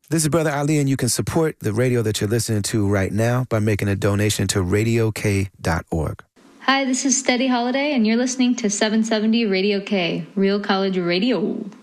This is Brother Ali, and you can support the radio that you're listening to right now by making a donation to RadioK.org. Hi, this is Steady Holiday, and you're listening to 770 Radio K, Real College Radio.